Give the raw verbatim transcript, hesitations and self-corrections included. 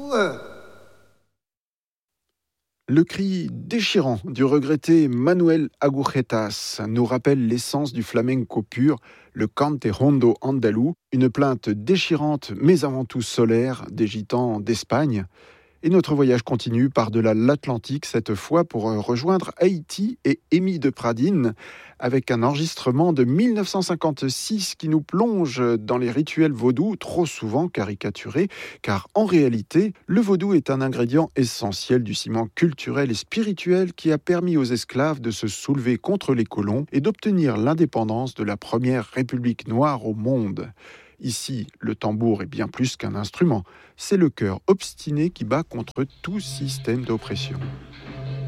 Le cri déchirant du regretté Manuel Agujetas nous rappelle l'essence du flamenco pur, le cante rondo andalou, une plainte déchirante mais avant tout solaire des gitans d'Espagne. Et notre voyage continue par-delà l'Atlantique, cette fois pour rejoindre Haïti et Amy de Pradines, avec un enregistrement de dix-neuf cent cinquante-six qui nous plonge dans les rituels vaudous, trop souvent caricaturés, car en réalité, le vaudou est un ingrédient essentiel du ciment culturel et spirituel qui a permis aux esclaves de se soulever contre les colons et d'obtenir l'indépendance de la première république noire au monde. Ici, le tambour est bien plus qu'un instrument. C'est le cœur obstiné qui bat contre tout système d'oppression.